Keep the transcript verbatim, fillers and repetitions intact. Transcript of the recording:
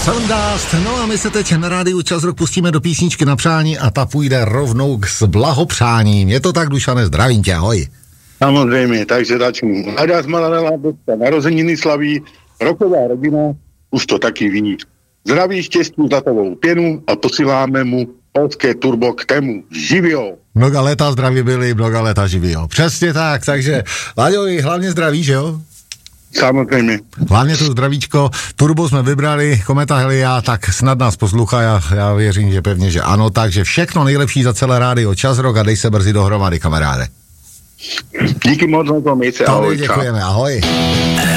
Soundcast, no a my se teď na rádiu Čas Rock pustíme do písničky na přání a ta půjde rovnou k s blahopřáním. Je to tak, Dušane, zdravím tě, ahoj. Samozřejmě, takže začnu. Hľadá zmalá bodka, narozeniny slaví, roková rodina, už to taky ví. Zdraví, štěstí, zlatovou pěnu a posíláme mu polské turbo k tému. Živio. Mnoga léta zdraví byli, mnoga léta živio. Přesně tak, takže Láďovi hlavně zdraví, že jo? Samozřejmě. Hlavně to zdravíčko, turbo jsme vybrali, Kometa Helia, tak snad nás poslouchá, já, já věřím, že pevně, že ano, takže všechno nejlepší za celé rádio Čas Rock a dej se brzy dohromady, kamaráde. Díky moc, no to mějte, ahoj. Děkujeme, ahoj.